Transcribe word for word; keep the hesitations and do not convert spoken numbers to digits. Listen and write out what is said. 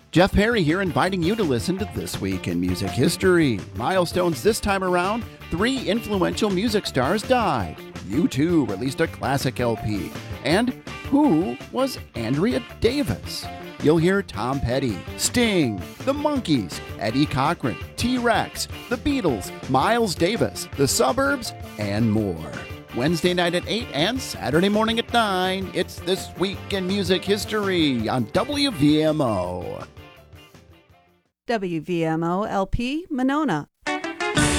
Jeff Perry here, inviting you to listen to This Week in Music History. Milestones this time around: three influential music stars died. U two released a classic L P. And who was Andrea Davis? You'll hear Tom Petty, Sting, The Monkees, Eddie Cochran, T-Rex, The Beatles, Miles Davis, The Suburbs, and more. Wednesday night at eight and Saturday morning at nine, it's This Week in Music History on W V M O. W V M O L P Monona,